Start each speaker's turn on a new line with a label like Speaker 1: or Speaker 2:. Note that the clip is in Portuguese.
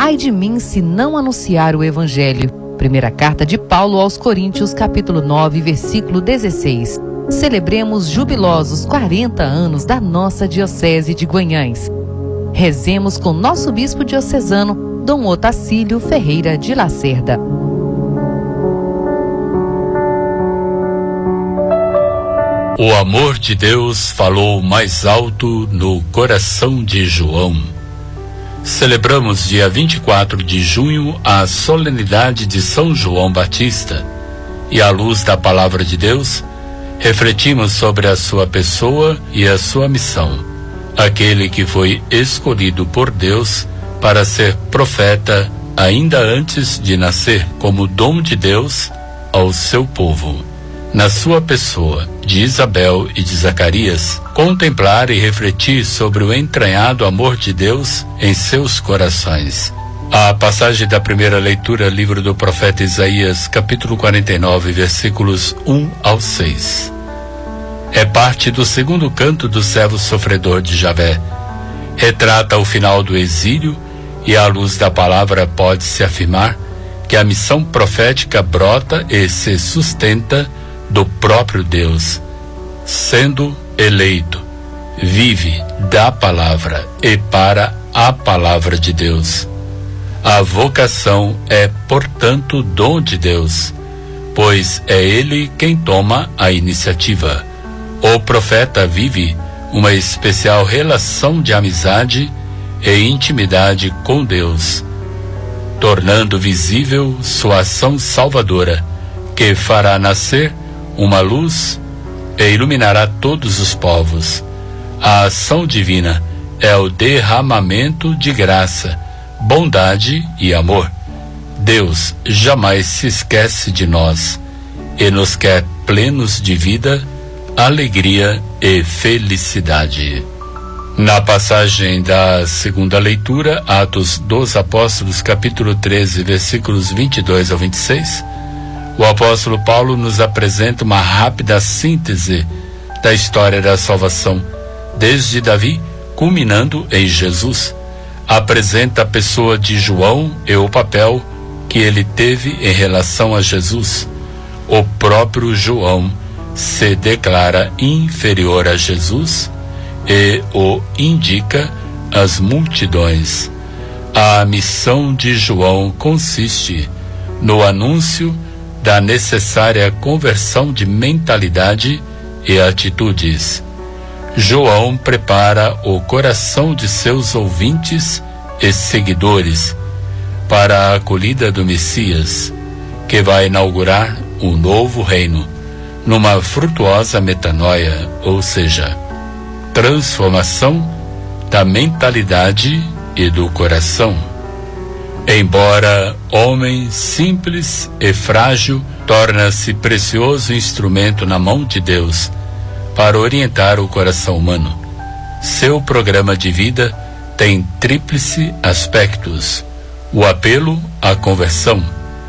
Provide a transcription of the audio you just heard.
Speaker 1: Ai de mim se não anunciar o Evangelho. Primeira carta de Paulo aos Coríntios, capítulo 9, versículo 16. Celebremos jubilosos 40 anos da nossa Diocese de Guanhães. Rezemos com nosso bispo diocesano, Dom Otacílio Ferreira de Lacerda.
Speaker 2: O amor de Deus falou mais alto no coração de João. Celebramos dia 24 de junho a solenidade de São João Batista e, à luz da palavra de Deus, refletimos sobre a sua pessoa e a sua missão, aquele que foi escolhido por Deus para ser profeta ainda antes de nascer, como dom de Deus ao seu povo. Na sua pessoa, de Isabel e de Zacarias, contemplar e refletir sobre o entranhado amor de Deus em seus corações. A passagem da primeira leitura, livro do profeta Isaías, capítulo 49, versículos 1 ao 6. É parte do segundo canto do servo sofredor de Javé. Retrata o final do exílio e, à luz da palavra, pode-se afirmar que a missão profética brota e se sustenta do próprio Deus. Sendo eleito, vive da palavra e para a palavra de Deus. A vocação é, portanto, dom de Deus, pois é Ele quem toma a iniciativa. O profeta vive uma especial relação de amizade e intimidade com Deus, tornando visível sua ação salvadora, que fará nascer uma luz e iluminará todos os povos. A ação divina é o derramamento de graça, bondade e amor. Deus jamais se esquece de nós e nos quer plenos de vida, alegria e felicidade. Na passagem da segunda leitura, Atos dos Apóstolos, capítulo 13, versículos 22 ao 26, o apóstolo Paulo nos apresenta uma rápida síntese da história da salvação, desde Davi, culminando em Jesus. Apresenta a pessoa de João e o papel que ele teve em relação a Jesus. O próprio João se declara inferior a Jesus e o indica às multidões. A missão de João consiste no anúncio da necessária conversão de mentalidade e atitudes. João prepara o coração de seus ouvintes e seguidores para a acolhida do Messias, que vai inaugurar um novo reino, numa frutuosa metanoia, ou seja, transformação da mentalidade e do coração. Embora homem simples e frágil, torna-se precioso instrumento na mão de Deus para orientar o coração humano. Seu programa de vida tem tríplice aspectos: o apelo à conversão,